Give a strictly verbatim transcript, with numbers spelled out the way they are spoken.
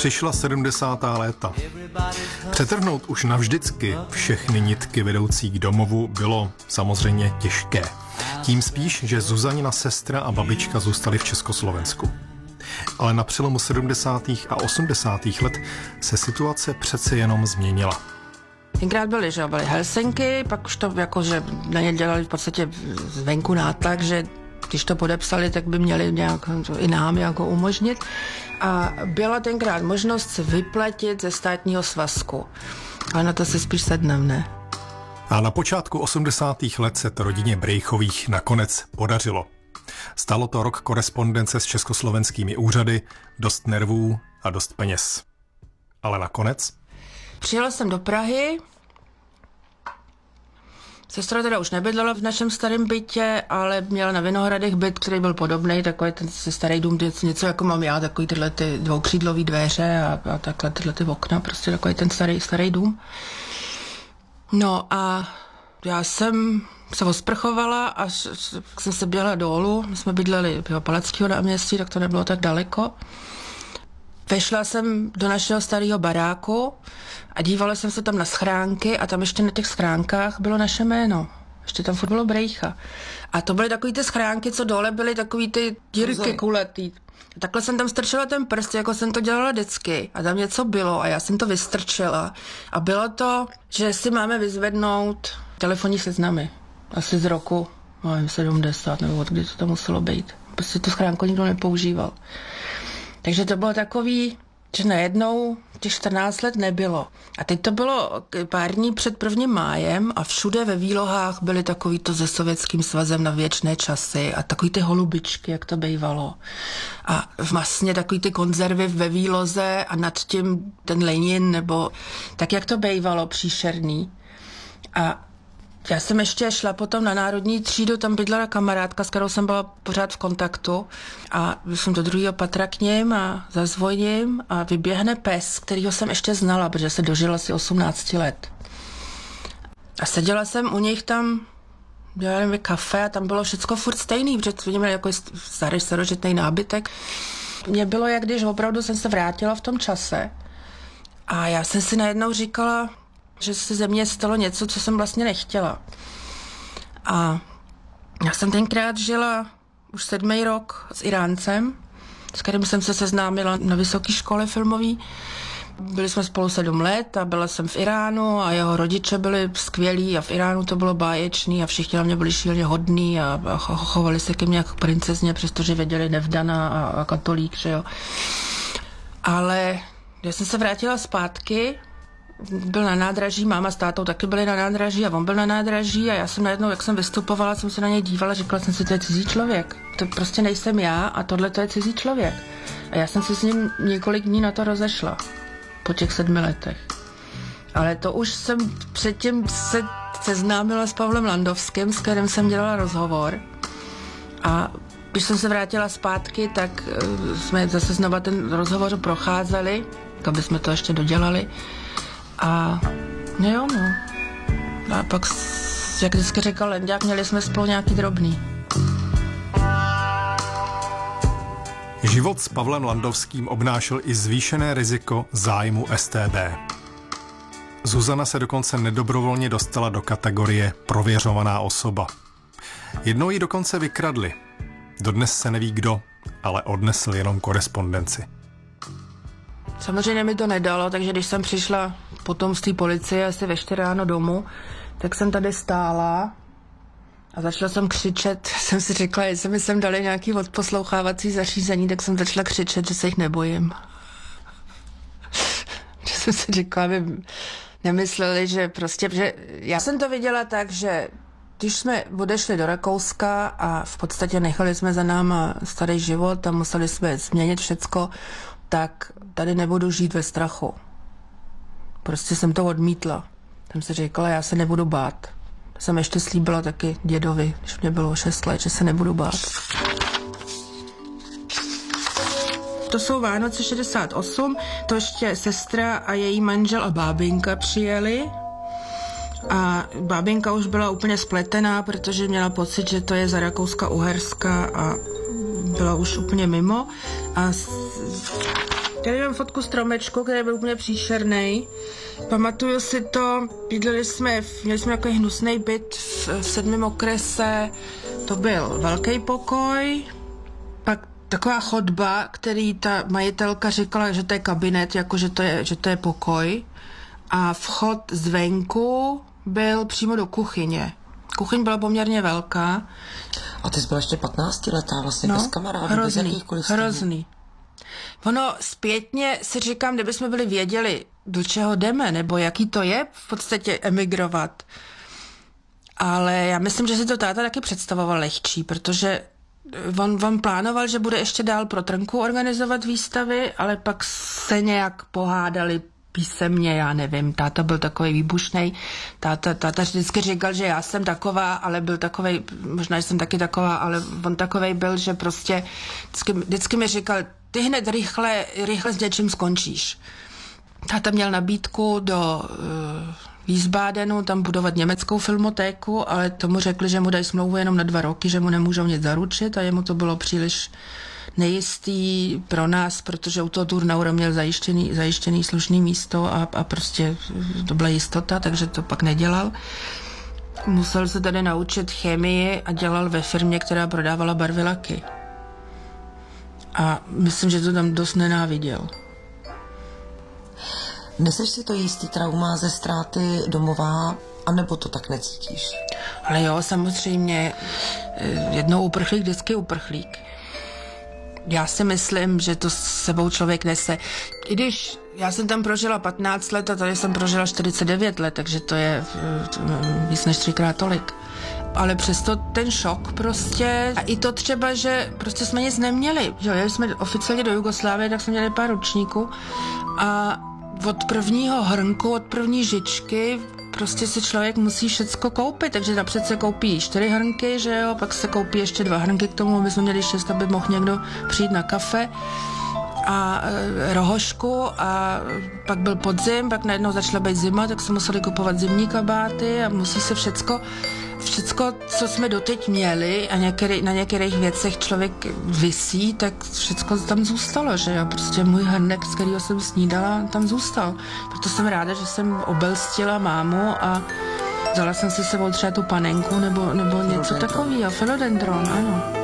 Přišla sedmdesátá léta. Přetrhnout už navždycky všechny nitky vedoucí k domovu bylo samozřejmě těžké. Tím spíš, že Zuzanina sestra a babička zůstaly v Československu. Ale na přelomu sedmdesátých a osmdesátých let se situace přece jenom změnila. Tenkrát byly, že byly Helsinky, pak už to jako, že na ně dělali v podstatě zvenku nátlak, že když to podepsali, tak by měli nějak i nám jako umožnit. A byla tenkrát možnost se vyplatit ze státního svazku. Ale na to si spíš sednem, ne? A na počátku osmdesátých let se to rodině Brejchových nakonec podařilo. Stalo to rok korespondence s československými úřady, dost nervů a dost peněz. Ale nakonec? Přijela jsem do Prahy. Sestra teda už nebydlela v našem starém bytě, ale měla na Vinohradech byt, který byl podobný, takový ten starý dům, něco jako mám já, takový tyhle ty dvoukřídlový dveře a, a takhle tyhle ty okna, prostě takový ten starý, starý dům. No a já jsem se osprchovala a jsem se běhla dolů. My jsme bydleli v Palackého náměstí, tak to nebylo tak daleko. Vešla jsem do našeho starého baráku a dívala jsem se tam na schránky a tam ještě na těch schránkách bylo naše jméno. Ještě tam furt bylo Brejcha. A to byly takový ty schránky, co dole byly takový ty dírky kuletý. Takhle jsem tam strčila ten prst, jako jsem to dělala vždycky. A tam něco bylo a já jsem to vystrčila. A bylo to, že si máme vyzvednout telefonní seznamy. Asi z roku, nevím, sedmdesát nebo od kdy to tam muselo být. Prostě tu schránku nikdo nepoužíval. Takže to bylo takový, že najednou těch čtrnáct let nebylo. A teď to bylo pár dní před prvním májem a všude ve výlohách byly takový to se Sovětským svazem na věčné časy a takový ty holubičky, jak to bývalo. A vlastně takový ty konzervy ve výloze a nad tím ten Lenin, nebo tak, jak to bývalo, příšerný. A já jsem ještě šla potom na Národní třídu, tam bydlela kamarádka, s kterou jsem byla pořád v kontaktu a jsem do druhého patra k ním a zazvoním a vyběhne pes, kterýho jsem ještě znala, protože se dožila asi osmnáct let. A seděla jsem u nich tam, dělali kafe a tam bylo všecko furt stejný, protože to měli jako starý starožitný nábytek. Mně bylo, jak když opravdu jsem se vrátila v tom čase a já jsem si najednou říkala, že se ze mě stalo něco, co jsem vlastně nechtěla. A já jsem tenkrát žila už sedmý rok s Iráncem, s kterým jsem se seznámila na vysoké škole filmový. Byli jsme spolu sedm let a byla jsem v Iránu a jeho rodiče byli skvělí a v Iránu to bylo báječný a všichni na mě byli šíleně hodní a, a chovali se ke mně jako princezně, přestože věděli nevdaná a, a katolík, že jo. Ale když jsem se vrátila zpátky, byl na nádraží, máma s tátou taky byli na nádraží a on byl na nádraží a já jsem najednou, jak jsem vystupovala, jsem se na něj dívala, říkala jsem si, to je cizí člověk. To prostě nejsem já a tohle to je cizí člověk. A já jsem se s ním několik dní na to rozešla. Po těch sedmi letech. Ale to už jsem předtím se seznámila s Pavlem Landovským, s kterým jsem dělala rozhovor. A když jsem se vrátila zpátky, tak jsme zase znova ten rozhovor procházeli, aby jsme to ještě dodělali. A no jo, no. A pak, jak vždycky říkal Lendák, měli jsme spolu nějaký drobný. Život s Pavlem Landovským obnášel i zvýšené riziko zájmu S T B. Zuzana se dokonce nedobrovolně dostala do kategorie prověřovaná osoba. Jednou ji dokonce vykradli. Dodnes se neví kdo, ale odnesl jenom korespondenci. Samozřejmě mi to nedalo, takže když jsem přišla potom z té policie asi ve čtyři ráno domů, tak jsem tady stála a začala jsem křičet. Jsem si řekla, jestli mi sem dali nějaký odposlouchávací zařízení, tak jsem začala křičet, že se jich nebojím. Že jsem si řekla, aby nemysleli, že prostě, že já jsem to viděla tak, že když jsme odešli do Rakouska a v podstatě nechali jsme za náma starý život a museli jsme změnit všecko, tak tady nebudu žít ve strachu. Prostě jsem to odmítla. Jsem si říkala, já se nebudu bát. Jsem ještě slíbila taky dědovi, když mě bylo šest let, že se nebudu bát. To jsou Vánoce šedesát osm, to ještě sestra a její manžel a bábinka přijeli. A bábinka už byla úplně spletená, protože měla pocit, že to je za Rakouska-Uherska a byla už úplně mimo. A Tady mám fotku stromečku, který byl úplně příšerný. Pamatuju si to, bydleli jsme, měli jsme takový hnusný byt v, v sedmém okrese. To byl velký pokoj, pak taková chodba, který ta majitelka říkala, že to je kabinet, jako že to je, že to je pokoj. A vchod zvenku byl přímo do kuchyně. Kuchyň byla poměrně velká. A ty jsi byla ještě patnáctiletá, vlastně no, bez kamarádů, hrozný, bez jakýchkoliv stavů. Hrozný. Ono zpětně si říkám, kdybychom byli věděli, do čeho jdeme, nebo jaký to je v podstatě emigrovat. Ale já myslím, že si to táta taky představoval lehčí, protože on, on plánoval, že bude ještě dál pro Trnku organizovat výstavy, ale pak se nějak pohádali písemně, já nevím, táta byl takovej výbušnej, táta, táta vždycky říkal, že já jsem taková, ale byl takovej, možná, že jsem taky taková, ale on takovej byl, že prostě vždycky, vždycky mi říkal, ty hned rychle, rychle s něčím skončíš. Táta měl nabídku do uh, Wiesbadenu, tam budovat německou filmotéku, ale tomu řekli, že mu dají smlouvu jenom na dva roky, že mu nemůžou nic zaručit a jemu to bylo příliš nejistý pro nás, protože u toho Turnauera měl zajištěný, zajištěný slušný místo a, a prostě to byla jistota, takže to pak nedělal. Musel se tady naučit chemii a dělal ve firmě, která prodávala barvilaky. A myslím, že to tam dost nenáviděl. Neseš si to jistý trauma ze ztráty domova, anebo to tak necítíš? Ale jo, samozřejmě, jednou uprchlík, vždycky uprchlík. Já si myslím, že to s sebou člověk nese. I když já jsem tam prožila patnáct let a tady jsem prožila čtyřicet devět let, takže to je víc než třikrát tolik. Ale přesto ten šok prostě, a i to třeba, že prostě jsme nic neměli. Že jeli jsme oficiálně do Jugoslávie, tak jsme měli pár ručníků a od prvního hrnku, od první žičky prostě si člověk musí všecko koupit, takže napřed se koupí čtyři hrnky, že jo, pak se koupí ještě dva hrnky k tomu, aby jsme měli šest, aby mohl někdo přijít na kafe a e, rohošku a pak byl podzim, pak najednou začala být zima, tak se museli kupovat zimní kabáty a musí se všecko, všecko, co jsme doteď měli a některý, na některých věcech člověk visí, tak všecko tam zůstalo, že jo, prostě můj hrnek, z kterého jsem snídala, tam zůstal. Proto jsem ráda, že jsem obelstila mámu a vzala jsem si sebou třeba tu panenku nebo, nebo něco takového, philodendron, ano.